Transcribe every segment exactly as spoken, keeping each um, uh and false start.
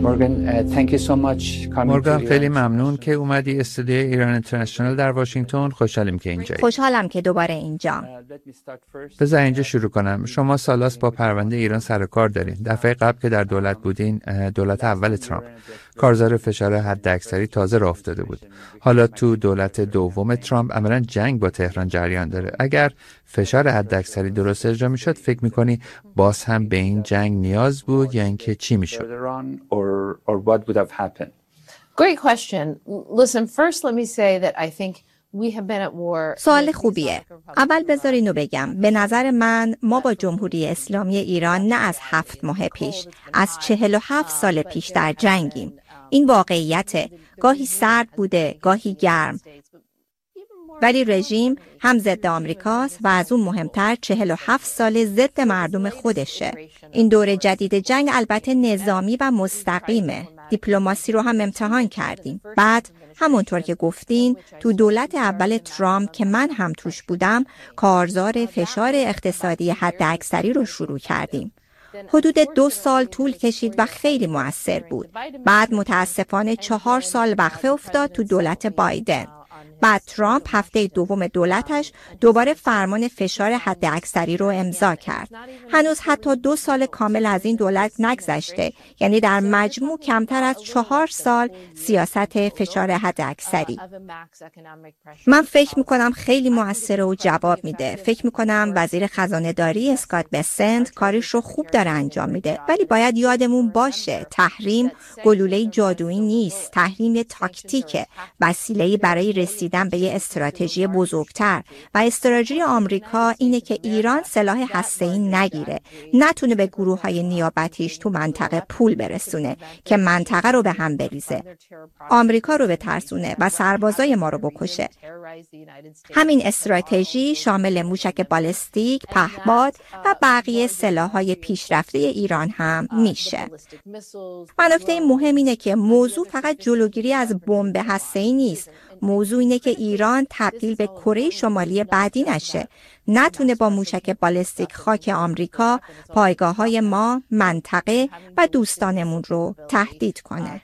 مورگان خیلی ممنون که اومدی استودیو ایران اینترنشنال در واشنگتن. خوشحالیم که اینجایی. خوشحالم که دوباره اینجا. بذار اینجا شروع کنم. شما سالاست با پرونده ایران سر و کار دارین. دفعه قبل که در دولت بودین، دولت اول ترامپ، کارزار فشار حداکثری تازه راه افتاده بود. حالا تو دولت دوم ترامپ عملاً جنگ با تهران جریان داره. اگر فشار حداکثری درست اجرا میشد، فکر میکنی باز هم به این جنگ نیاز بود یا اینکه چی میشد؟ Great question. Listen, first let me say that I think we have been at war. سوال خوبیه. اول بذار اینو بگم. به نظر من ما با جمهوری اسلامی ایران نه از هفت ماه پیش، از چهل و هفت سال پیش در جنگیم. این واقعیته. گاهی سرد بوده، گاهی گرم. ولی رژیم هم ضد آمریکاست و از اون مهمتر چهل و هفت سال ضد مردم خودشه. این دور جدید جنگ البته نظامی و مستقیمه. دیپلماسی رو هم امتحان کردیم. بعد همونطور که گفتین تو دولت اول ترامپ که من هم توش بودم، کارزار فشار اقتصادی حداکثری رو شروع کردیم. حدود دو سال طول کشید و خیلی مؤثر بود. بعد متاسفانه چهار سال وقفه افتاد تو دولت بایدن. بعد ترامپ هفته دوم دولتش دوباره فرمان فشار حداکثری رو امضا کرد. هنوز حتی دو سال کامل از این دولت نگذشته، یعنی در مجموع کمتر از چهار سال سیاست فشار حداکثری. من فکر میکنم خیلی موثره و جواب میده. فکر میکنم وزیر خزانه داری اسکات بسنت کارش رو خوب داره انجام میده، ولی باید یادمون باشه تحریم گلوله جادویی نیست. تحریم یه تاکتیکه، وسیله‌ای برای رسیدن به یه استراتژی بزرگتر و استراتژی آمریکا اینه که ایران سلاح هسته‌ای نگیره، نتونه به گروه‌های نیابتیش تو منطقه پول برسونه که منطقه رو به هم بریزه، آمریکا رو بترسونه و سربازای ما رو بکشه. همین استراتژی شامل موشک بالستیک، پهپاد و بقیه سلاح‌های پیشرفته ایران هم میشه. و نکته مهم اینه که موضوع فقط جلوگیری از بمب هسته‌ای نیست. موضوع اینه که ایران تبدیل به کره شمالی بعدی نشه، نتونه با موشک بالستیک خاک آمریکا، پایگاه‌های ما، منطقه و دوستانمون رو تهدید کنه.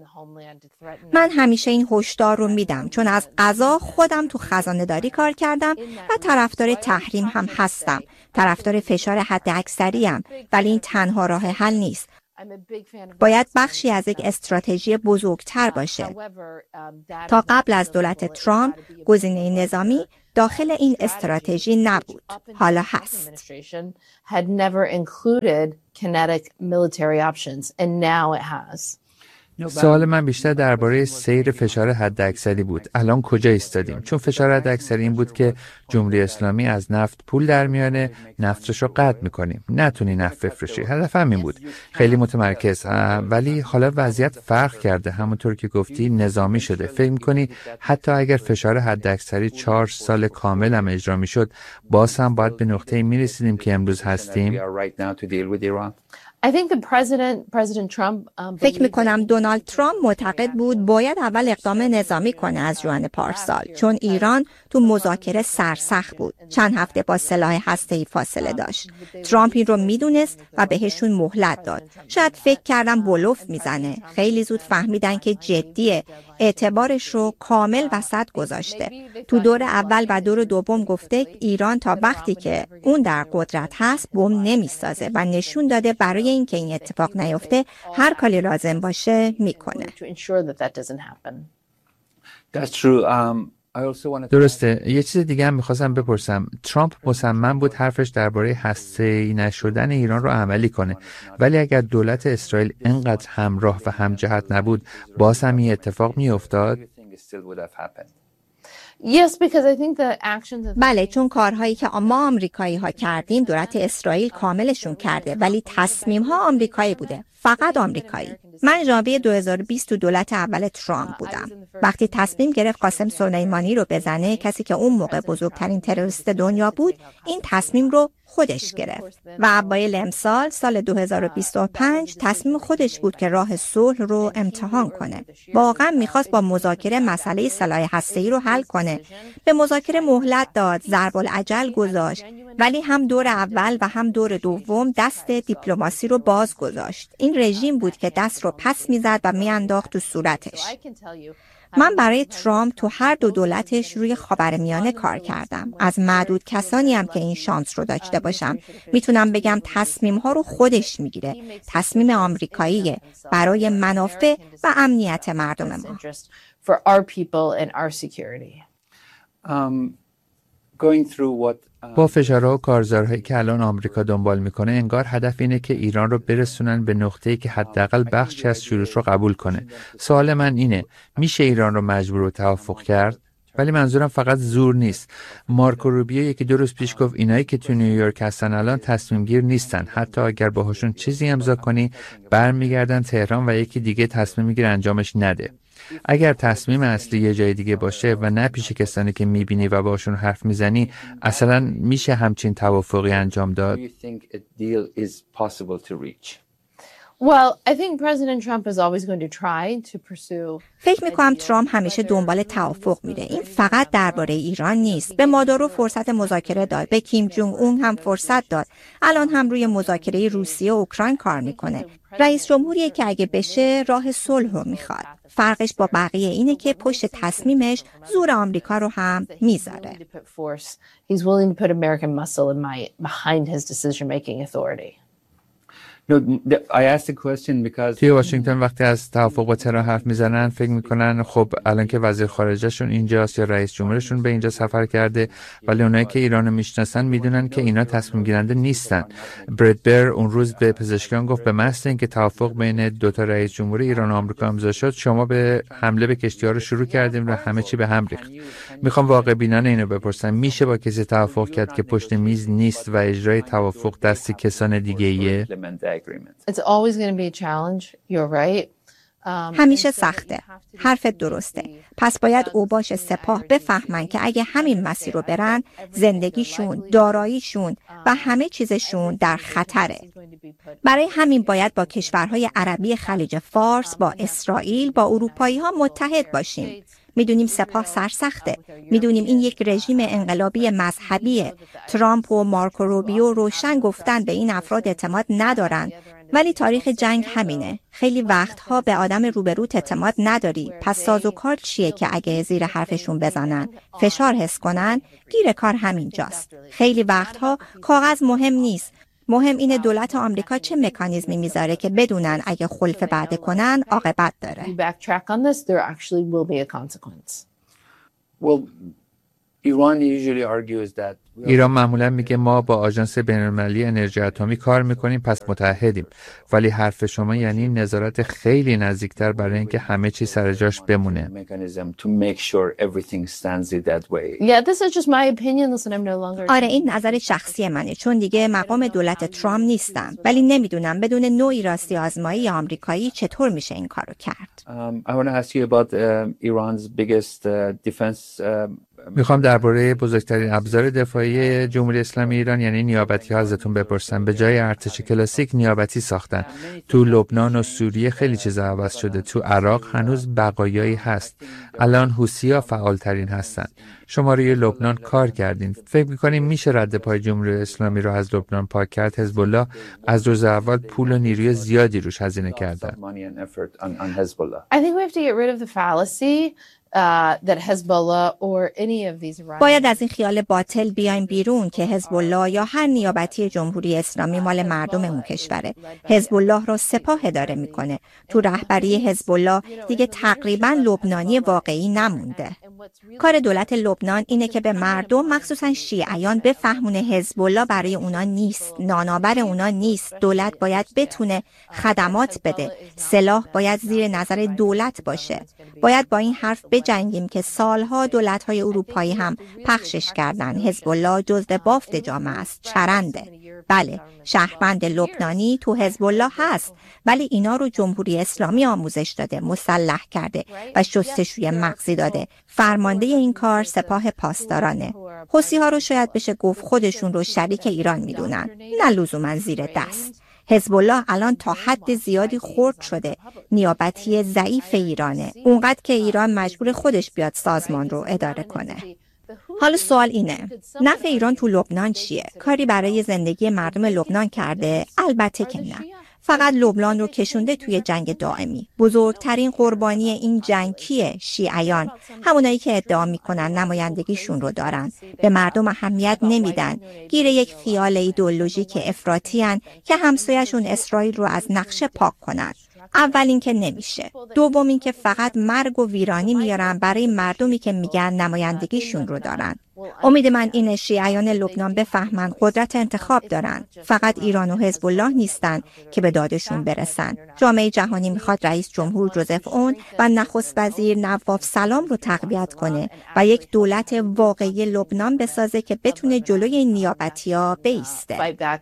من همیشه این هشدار رو میدم چون از قضا خودم تو خزانه داری کار کردم و طرفدار تحریم هم هستم، طرفدار فشار حداکثری ام، ولی این تنها راه حل نیست. باید بخشی از یک استراتژی بزرگتر باشه. تا قبل از دولت ترامپ گزینه نظامی داخل این استراتژی نبود. حالا هست. سوال من بیشتر درباره سیر فشار حداکثری بود. الان کجا ایستادیم؟ چون فشار حداکثری این بود که جمهوری اسلامی از نفت پول در میانه، نفتش رو قطع میکنیم، نتونی نفت بفروشی. هدفم این بود. خیلی متمرکز، ولی حالا وضعیت فرق کرده. همونطور که گفتی نظامی شده. فکر میکنی حتی اگر فشار حداکثری چهار سال کامل هم اجرا میشد، باز هم باید به نقطه‌ای میرسیدیم که امروز هستیم؟ I think the president, President Trump, um, فکر میکنم دونالد ترامپ معتقد بود باید اول اقدام نظامی کنه از ژوئن پارسال، چون ایران تو مذاکره سرسخت بود. چند هفته با سلاح هسته‌ای فاصله داشت. ترامپ این رو میدونست و بهشون مهلت داد. شاید فکر کردم بلوف میزنه. خیلی زود فهمیدن که جدیه. اعتبارش رو کامل وسط گذاشته. تو دور اول و دور دوم گفته ایران تا وقتی که اون در قدرت هست بمب نمیسازه و نشون داده برای اینکه این اتفاق نیفته هر کاری لازم باشه میکنه. درسته. یه چیز دیگه هم میخواستم بپرسم. ترامپ مصمم بود حرفش درباره هسته‌ای نشدن ایران رو عملی کنه، ولی اگر دولت اسرائیل اینقدر همراه و همجهت نبود، باز هم این اتفاق میافتاد؟ Yes, because I think the actions of بله، چون کارهایی که ما آمریکایی ها کردیم دولت اسرائیل کاملشون کرده، ولی تصمیم ها آمریکایی بوده، فقط آمریکایی. من ژانویه دو هزار و بیست تو دولت اول ترامپ بودم. وقتی تصمیم گرفت قاسم سلیمانی رو بزنه، کسی که اون موقع بزرگترین تروریست دنیا بود، این تصمیم رو خودش گرفت و اوایل امسال سال دو هزار و بیست و پنج تصمیم خودش بود که راه صلح رو امتحان کنه. واقعا میخواست با مذاکره مسئله سلاح هسته‌ای رو حل کنه. به مذاکره مهلت داد، ضرب العجل گذاشت، ولی هم دور اول و هم دور دوم دست دیپلماسی رو باز گذاشت. این رژیم بود که دست رو رو پس میزد و میانداخت تو صورتش. من برای ترامپ تو هر دو دولتش روی خاورمیانه کار کردم. از معدود کسانی هم که این شانس رو داشته باشم میتونم بگم تصمیم ها رو خودش میگیره. تصمیم آمریکاییه برای منافع و امنیت مردم ما. با فشارها و کارزارهایی که الان آمریکا دنبال میکنه انگار هدف اینه که ایران رو برسونن به نقطه‌ای که حداقل بخشی از شروط رو قبول کنه. سوال من اینه، میشه ایران رو مجبور به توافق کرد؟ ولی منظورم فقط زور نیست. مارکو روبیو یکی دو روز پیش گفت اینایی که تو نیویورک هستن الان تصمیم گیر نیستن. حتی اگر باهاشون چیزی امضا کنی برمیگردن تهران و یکی دیگه تصمیم میگیره انجامش نده. اگر تصمیم اصلی یه جای دیگه باشه و نه پیش کسانی که میبینی و باشون حرف میزنی، اصلا میشه همچین توافقی انجام داد؟ Well, I think President Trump is always going to try to pursue. فکر میکنم ترامپ همیشه دنبال توافق میره. این فقط درباره ایران نیست. به مادورو فرصت مذاکره داد، به کیم جونگ اون هم فرصت داد. الان هم روی مذاکره روسیه و اوکراین کار میکنه. رئیس جمهوریه که اگه بشه راه صلح رو میخواد. فرقش با بقیه اینه که پشت تصمیمش زور آمریکا رو هم میذاره. He's willing to put American muscle in my behind his decision-making authority. توی واشنگتن وقتی از توافق با تهران حرف میزنن فکر میکنن خب الان که وزیر خارجهشون اینجاست یا رئیس جمهورشون به اینجا سفر کرده، ولی اونایی که ایرانو میشناسن میدونن که اینا تصمیم گیرنده نیستن. برد بر اون روز به پزشکان گفت به محض اینکه توافق بین دو تا رئیس جمهور ایران و آمریکا امضا شد شما به حمله به کشتی‌ها رو شروع کردیم و همه چی به هم ریخت. میخوام واقع بینانه اینو بپرسم، میشه با کسی توافق کرد که پشت میز نیست و اجرای توافق دست کسان دیگه‌ایه؟ It's always going to be a challenge. You're right. همیشه سخته. حرفت درسته. پس باید اوباش سپاه بفهمن که اگه همین مسیر رو برن زندگیشون، داراییشون و همه چیزشون در خطره. برای همین باید با کشورهای عربی خلیج فارس، با اسرائیل، با اروپایی ها متحد باشیم. میدونیم سپاه سرسخته. میدونیم این یک رژیم انقلابی مذهبیه. ترامپ و مارکو روبیو روشن گفتن به این افراد اعتماد ندارن. ولی تاریخ جنگ همینه. خیلی وقتها به آدم روبروت اعتماد نداری. پس سازوکار چیه که اگه زیر حرفشون بزنن، فشار حس کنن، گیر کار همینجاست. خیلی وقتها کاغذ مهم نیست. مهم اینه دولت آمریکا چه مکانیزمی میذاره که بدونن اگه خلف وعده کنن عاقبت داره. ایران معمولا میگه ما با آژانس بین‌المللی انرژی اتمی کار میکنیم پس متحدیم، ولی حرف شما یعنی نظارت خیلی نزدیکتر برای اینکه همه چی سر جاش بمونه. آره این نظر شخصی منه، چون دیگه مقام دولت ترامپ نیستم، ولی نمیدونم بدون نوعی راستی آزمایی آمریکایی چطور میشه این کارو کرد. میخوام درباره بزرگترین ابزار دفاعی جمهوری اسلامی ایران یعنی نیابتی ها ازتون بپرسم. به جای ارتش کلاسیک نیابتی ساختن. تو لبنان و سوریه خیلی چیزا عوض شده. تو عراق هنوز بقایایی هست. الان حوثی‌ها فعالترین هستن. شما روی لبنان کار کردین. فکر می‌کنین میشه رد پای جمهوری اسلامی رو از لبنان پاک کرد؟ حزب الله از روز اول پول و نیروی زیادی روش هزینه کردن. I think we have to get rid of the fallacy Uh, that Hezbollah or any of these باید از این خیال باطل بیایم بیرون که حزب الله یا هر نیابتی جمهوری اسلامی مال مردم اون کشوره. حزب الله رو سپاه اداره میکنه. تو رهبری حزب الله دیگه تقریبا لبنانی واقعی نمونده. کار دولت لبنان اینه که به مردم مخصوصا شیعیان بفهمونه حزب الله برای اونا نیست، نانآور اونا نیست. دولت باید بتونه خدمات بده. سلاح باید زیر نظر دولت باشه. باید با این حرف جنگیم که سالها دولت‌های اروپایی هم پخشش کردن. حزب الله جزء بافت جامعه است، چرنده. بله، شهروند لبنانی تو حزب الله هست، ولی اینا رو جمهوری اسلامی آموزش داده، مسلح کرده و شستشوی مغزی داده. فرمانده این کار سپاه پاسدارانه. حوثی‌ها رو شاید بشه گفت خودشون رو شریک ایران میدونن، نه لزوما زیر دست. حزب الله الان تا حد زیادی خرد شده. نیابتی ضعیف ایرانه، اونقدر که ایران مجبور خودش بیاد سازمان رو اداره کنه. حالا سوال اینه، نفع ایران تو لبنان چیه؟ کاری برای زندگی مردم لبنان کرده؟ البته که نه. فقط لبنان رو کشونده توی جنگ دائمی. بزرگترین قربانی این جنگ کیه؟ شیعیان، همونایی که ادعا میکنن نمایندگیشون رو دارن. به مردم اهمیت نمیدن، گیر یک خیال ایدئولوژیک افراطی ان که همسایه‌شون اسرائیل رو از نقشه پاک کنن. اول این که نمیشه. دوم این که فقط مرگ و ویرانی میارن برای مردمی که میگن نمایندگیشون رو دارن. امید من اینه شیعیان لبنان بفهمن قدرت انتخاب دارن. فقط ایران و حزب الله نیستن که به دادشون برسن. جامعه جهانی میخواد رئیس جمهور جوزف اون و نخست وزیر نواف سلام رو تقویت کنه و یک دولت واقعی لبنان بسازه که بتونه جلوی این نیابتی‌ها بایسته.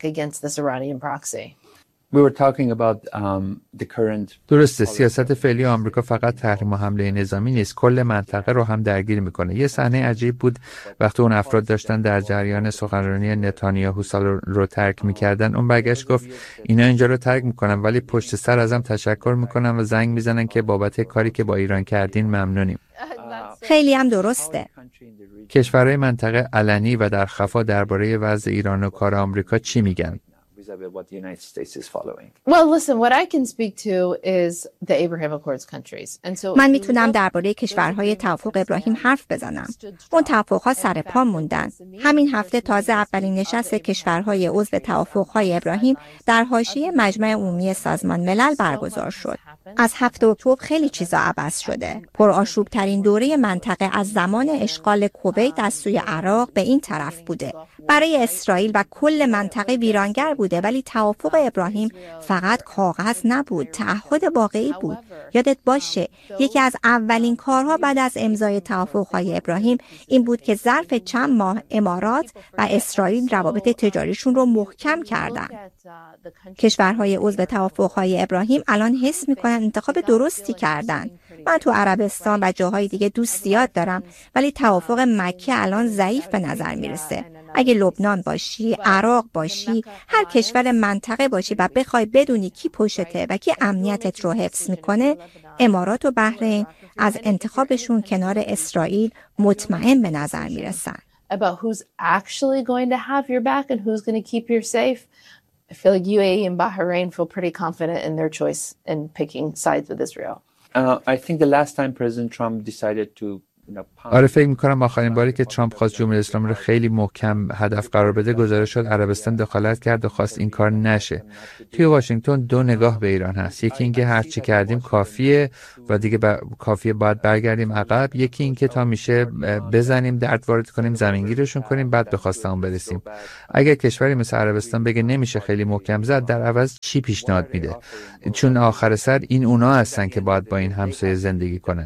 We were talking about um, the current... درسته، سیاست فعلی آمریکا فقط تحریم و حمله نظامی نیست، کل منطقه رو هم درگیر میکنه. یه صحنه عجیب بود وقتی اون افراد داشتن در جریان سخنرانی نتانیاهو سال رو ترک میکردن، اون برگشت گفت اینا اینجا رو ترک میکنن ولی پشت سر ازم تشکر میکنن و زنگ میزنن که بابت کاری که با ایران کردین ممنونیم. خیلی هم درسته. کشورهای منطقه علنی و در خفا درباره وضع ایران و کار آمریکا چی میگن؟ what the United States is following. Well, listen, what I can speak to is the Abraham Accords countries. And so من میتونم درباره کشورهای توافق ابراهیم حرف بزنم. اون توافقها سر پا موندن. همین هفته تازه اولین نشست کشورهای عضو توافقهای ابراهیم در حاشیه مجمع عمومی سازمان ملل برگزار شد. از هفتم اکتبر خیلی چیزا عوض شده. پرآشوب ترین دوره منطقه از زمان اشغال کویت از سوی عراق به این طرف بوده. برای اسرائیل و کل منطقه ویرانگر بوده، ولی توافق ابراهیم فقط کاغذ نبود، تعهد واقعی بود. یادت باشه یکی از اولین کارها بعد از امضای توافق‌های ابراهیم این بود که ظرف چند ماه امارات و اسرائیل روابط تجاریشون رو محکم کردن. کشورهای عضو توافق‌های ابراهیم الان حس می‌کنن انتخاب درستی کردن. من تو عربستان و جاهای دیگه دوست زیاد دارم، ولی توافق مکه الان ضعیف به نظر میرسه. اگه لبنان باشی، عراق باشی، هر کشور منطقه باشی و بخوای بدونی کی پشته و کی امنیتت رو حفظ میکنه، امارات و بحرین از انتخابشون کنار اسرائیل مطمئن به نظر میرسن. About who's actually going to have your back and who's going to keep you safe. I feel like U A E and Bahrain feel pretty confident in their choice in picking sides with Israel. Uh, I think the last time President Trump decided to آره فکر میکنم آخرین باری که ترامپ خواست جمهوری اسلامی رو خیلی محکم هدف قرار بده گزارش شد عربستان دخالت کرد و خواست این کار نشه. توی واشنگتن دو نگاه به ایران هست، یکی اینکه هر چی کردیم کافیه و دیگه با... کافیه باید برگردیم عقب، یکی اینکه تا میشه بزنیم درد وارد کنیم زمینگیرشون کنیم بعد به خواستمون برسیم. اگر کشوری مثل عربستان بگه نمیشه خیلی محکم زد، در عوض چی پیشنهاد میده؟ چون آخر سر این اونا هستن که باید با این همسایه زندگی کنن.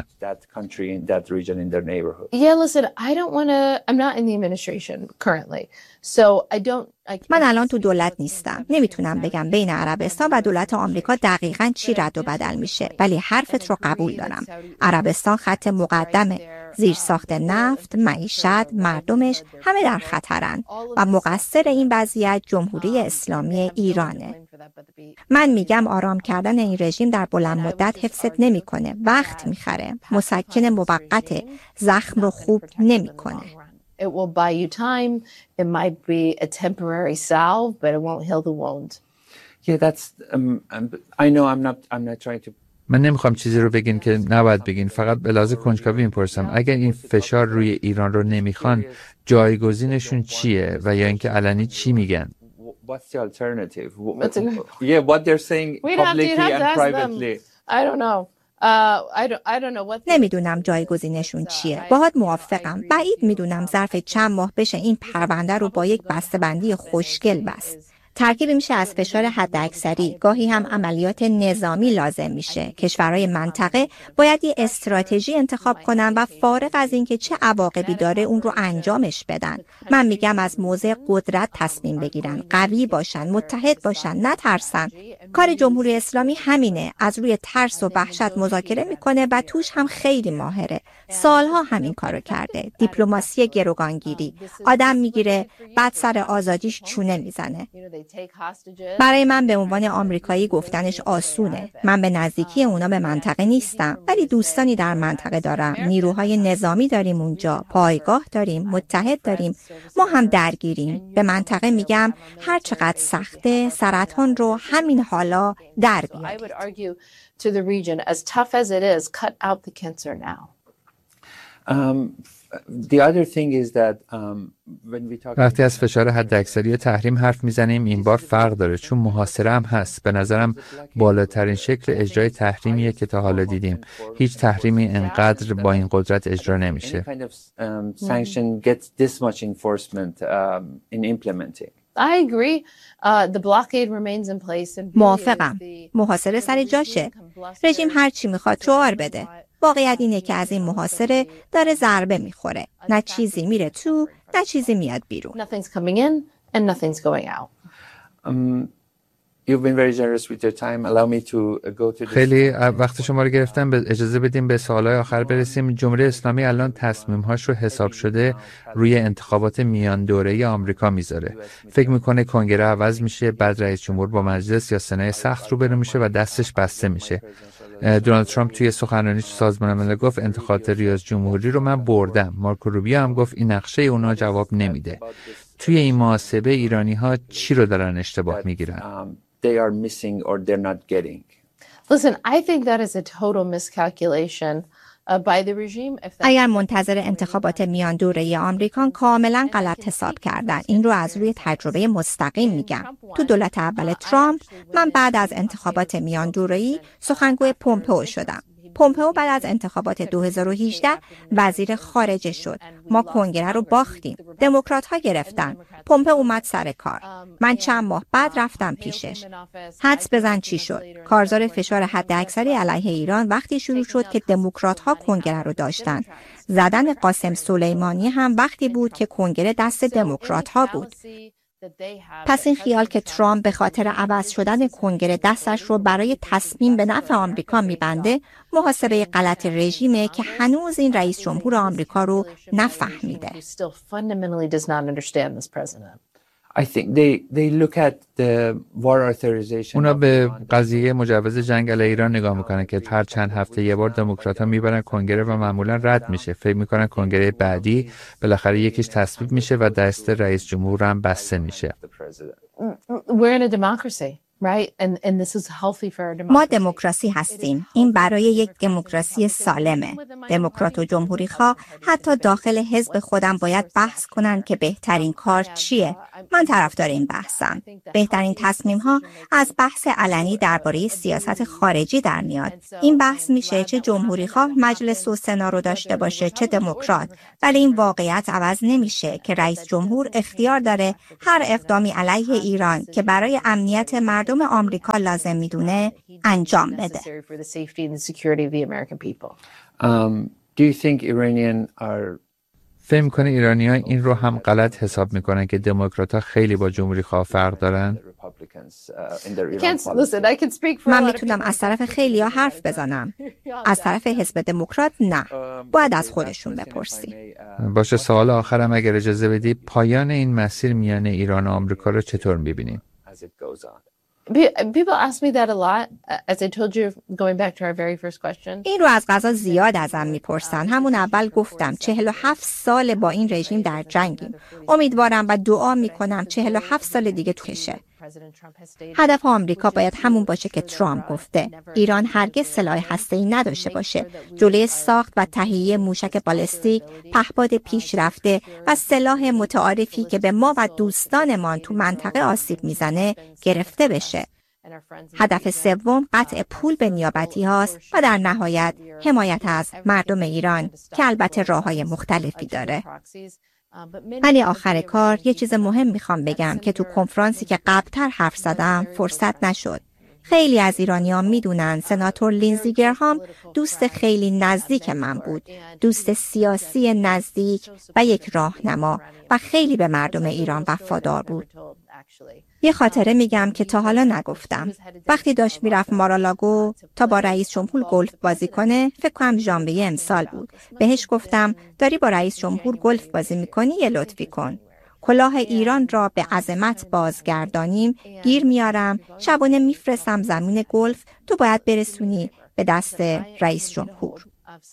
Their neighborhood. Yeah, listen, I don't want to I'm not in the administration currently. So I don't I من الان تو دولت نیستم. نمیتونم بگم بین عربستان و دولت آمریکا دقیقاً چی رد و بدل میشه، ولی حرفت رو قبول دارم. عربستان خط مقدمه. زیرساخت نفت، معیشت، مردمش همه در خطرن و مقصر این وضعیت جمهوری اسلامی ایرانه. من میگم آرام کردن این رژیم در بلند مدت حفظت نمیکنه، وقت میخره، مسکن موقت، زخم رو خوب نمیکنه. It will buy you time. It might be a temporary salve, but it won't heal the wound. Yeah, that's um, I know I'm not I'm not trying to من نمیخوام چیزی رو بگین که نباید بگین، فقط به لحاظ کنجکاوی میپرسم اگر این فشار روی ایران رو نمیخوان جایگزینشون چیه و یا اینکه علنی چی میگن؟ What's the alternative? Yeah, what they're saying publicly and privately. I don't know. Uh, I don't, I don't know what نمیدونم جایگزینشون چیه. باهات موافقم. بعید میدونم ظرف چند ماه بشه این پرونده رو با یک بسته‌بندی خوشگل بست. ترکیبی میشه از فشار حداکثری، گاهی هم عملیات نظامی لازم میشه. کشورهای منطقه باید یه استراتژی انتخاب کنن و فارغ از اینکه چه عواقبی داره اون رو انجامش بدن. من میگم از موضع قدرت تصمیم بگیرن، قوی باشن، متحد باشن، نترسن. کار جمهوری اسلامی همینه، از روی ترس و وحشت مذاکره میکنه و توش هم خیلی ماهره. سالها همین کارو کرده. دیپلماسی گروگانگیری، آدم میگیره بعد سر آزادیش چونه میزنه. برای من به عنوان آمریکایی گفتنش آسونه. من به نزدیکی اونا به منطقه نیستم، ولی دوستانی در منطقه دارم. نیروهای نظامی داریم اونجا، پایگاه داریم، متحد داریم. ما هم درگیریم. به منطقه میگم هر چقدر سخته، سرطان رو همین حالا در بیارید. وقتی از فشار حداکثری و تحریم حرف میزنیم این بار فرق داره، چون محاصره هم هست. به نظرم بالاترین شکل اجرای تحریمیه که تا حالا دیدیم. هیچ تحریمی انقدر با این قدرت اجرا نمیشه. I agree. Uh, the blockade remains in place. موافقم. محاصره سر جاشه. رژیم هر چی میخواد شعار بده. واقعیت اینه که از این محاصره داره ضربه میخوره. نه چیزی میره تو، نه چیزی میاد بیرون. Nothing's coming in and nothing's going out. Um, You've been very generous with your time. Allow me to go to this. خیلی وقت شما رو گرفتم. به اجازه بدیم به سوالای آخر برسیم. جمهوری اسلامی الان تصمیم‌هاش رو حساب شده روی انتخابات میان دوره‌ای آمریکا میذاره. فکر میکنه کنگره عوض میشه، بعد رئیس جمهور با مجلس یا سنای سخت روبرو میشه و دستش بسته میشه. دونالد ترامپ توی سخنرانی تو سازمان ملل گفت انتخابات ریاست جمهوری رو من بردم. مارکو روبیو هم گفت این نقشه اونا جواب نمیده. توی این محاسبه ایرانی‌ها چی رو دارن اشتباه میگیرن؟ they are missing or they're not getting. Listen, I think that is a total miscalculation uh, by the regime. If اگر منتظر انتخابات میان دوره آمریکان کاملا غلط حساب کردن. این رو از روی تجربه مستقیم میگم. تو دولت اول ترامپ من بعد از انتخابات میان دوره‌ای سخنگوی پومپئو شدم. پومپئو بعد از انتخابات دو هزار و هجده وزیر خارجه شد. ما کنگره رو باختیم. دموکرات ها گرفتن. پومپئو اومد سر کار. من چند ماه بعد رفتم پیشش. حدس بزن چی شد؟ کارزار فشار حداکثری علیه ایران وقتی شروع شد که دموکرات ها کنگره رو داشتن. زدن قاسم سلیمانی هم وقتی بود که کنگره دست دموکرات ها بود. پس این خیال که ترامپ به خاطر عوض شدن کنگره دستش رو برای تصمیم به نفع آمریکا میبنده، محاسبه غلط رژیمه که هنوز این رئیس جمهور آمریکا رو نفهمیده. I think they they look at the war authorization. اونا به قضیه مجوز جنگ علیه ایران نگاه میکنن که هر چند هفته یه بار دموکرات‌ها میبرن کنگره و معمولا رد میشه. فکر میکنن کنگره بعدی بالاخره یکیش تصویب میشه و دست رئیس جمهور هم بسته میشه. We're in a democracy. Right? And, and this is healthy for our democracy. ما دموکراسی هستیم. این برای یک دموکراسی سالمه. دموکرات و جمهوری خواه حتی داخل حزب خودم باید بحث کنن که بهترین کار چیه. من طرفدار این بحثم. بهترین تصمیم ها از بحث علنی درباره سیاست خارجی در میاد. این بحث میشه چه جمهوری خواه مجلس و سنا رو داشته باشه چه دموکرات. ولی این واقعیت عوض نمیشه که رئیس جمهور اختیار داره هر اقدامی علیه ایران که برای امنیت مردم آمریکا لازم میدونه انجام بده. Um, do you think Iranian are فکر می‌کنه ایرانی‌ها این رو هم غلط حساب می‌کنن که دموکرات‌ها خیلی با جمهوری خواه فرق دارن؟ من میتونم از طرف خیلی‌ها حرف بزنم. از طرف حزب دموکرات نه. باید از خودشون بپرسی. باشه، سوال آخرم اگر اجازه بدی، پایان این مسیر میان ایران و آمریکا رو چطور می‌بینیم؟ People ask me that a lot. As I told you, going back to our very first question. این رو از قضا زیاد ازم میپرسن. همون اول گفتم چهل و هفت سال با این رژیم در جنگیم. امیدوارم و دعا میکنم چهل و هفت سال دیگه تو کشه. هدف آمریکا باید همون باشه که ترامپ گفته. ایران هرگز سلاح هسته‌ای نداشته باشه. جلوی ساخت و تهیه موشک بالستیک، پهپاد پیشرفته و سلاح متعارفی که به ما و دوستانمان تو منطقه آسیب میزنه گرفته بشه. هدف سوم قطع پول به نیابتی هاست و در نهایت حمایت از مردم ایران که البته راه‌های مختلفی داره. ولی آخر کار یه چیز مهم میخوام بگم که تو کنفرانسی که قبلتر حرف زدم فرصت نشد. خیلی از ایرانیان میدونن سناتور لینزی گرهام دوست خیلی نزدیک من بود. دوست سیاسی نزدیک و یک راهنما و خیلی به مردم ایران وفادار بود. یه خاطره میگم که تا حالا نگفتم. وقتی داشت میرفت مارالاگو تا با رئیس جمهور گلف بازی کنه، فکر کنم ژانویه امسال بود. بهش گفتم داری با رئیس جمهور گلف بازی میکنی، یه لطفی کن. کلاه ایران را به عظمت بازگردانیم گیر میارم، شبانه میفرستم زمین گلف، تو باید برسونی به دست رئیس جمهور.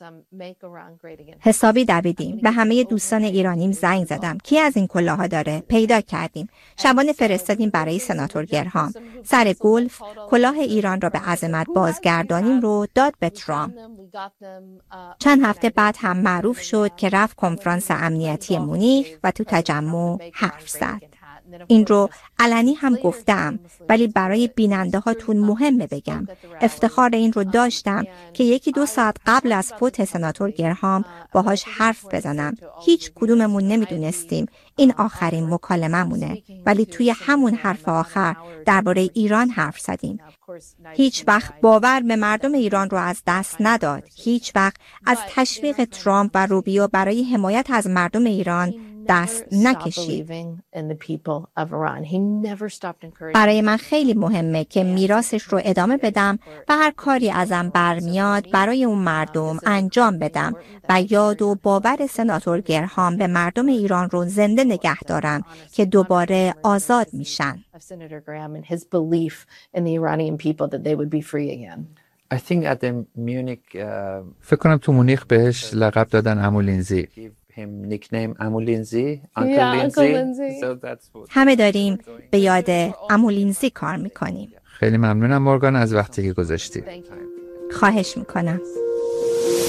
حسابی دویدیم، به همه دوستان ایرانیم زنگ زدم، کی از این کلاها داره؟ پیدا کردیم، شبانه فرستادیم برای سناتور گرهام. سر گلف کلاه ایران را به عظمت بازگردانیم رو داد به ترامپ. چند هفته بعد هم معروف شد که رفت کنفرانس امنیتی مونیخ و تو تجمع حرف زد. این رو علنی هم گفتم، ولی برای بیننده هاتون مهمه بگم. افتخار این رو داشتم که یکی دو ساعت قبل از فوت سناتور گرهام باهاش حرف بزنم. هیچ کدوممون نمیدونستیم این آخرین مکالمه مونه، ولی توی همون حرف آخر درباره ایران حرف زدیم. هیچ وقت باور به مردم ایران رو از دست نداد. هیچ وقت از تشویق ترامپ و روبیو برای حمایت از مردم ایران دست نکشید. برای من خیلی مهمه که میراثش رو ادامه بدم و هر کاری ازم برمیاد برای اون مردم انجام بدم و یاد و باور سناتور گرهام به مردم ایران رو زنده نگه دارم که دوباره آزاد میشن. I think at the Munich uh, فکر کنم تو مونیخ بهش لقب دادن عمو لینزی. him nickname Amu Lindsay, Uncle Yeah, Lindsay. Uncle Lindsay. So that's what. همه داریم به یاد عمو لینزی کار میکنیم. خیلی ممنونم مورگان از وقتی که گذاشتی. خواهش میکنم.